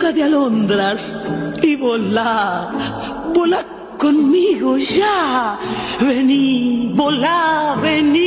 boca de alondras y volá, volá conmigo ya. Vení, volá, vení.